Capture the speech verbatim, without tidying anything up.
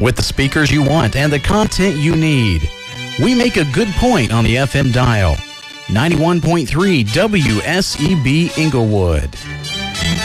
with the speakers you want and the content you need. We make a good point on the F M dial. ninety-one point three W S E B Inglewood.